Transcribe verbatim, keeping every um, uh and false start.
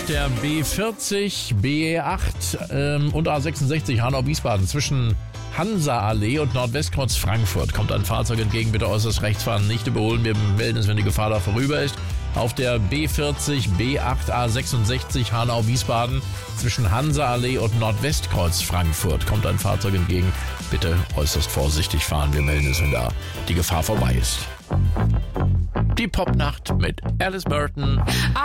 der B vierzig, B acht ähm, und A sechsundsechzig Hanau-Wiesbaden zwischen Hansa-Allee und Nordwestkreuz Frankfurt kommt ein Fahrzeug entgegen. Bitte äußerst rechts fahren, nicht überholen. Wir melden es, wenn die Gefahr da vorüber ist. Auf der B vierzig, B acht, A sechsundsechzig Hanau-Wiesbaden zwischen Hansa-Allee und Nordwestkreuz Frankfurt kommt ein Fahrzeug entgegen. Bitte äußerst vorsichtig fahren. Wir melden es, wenn da die Gefahr vorbei ist. Die Popnacht mit Alice Burton.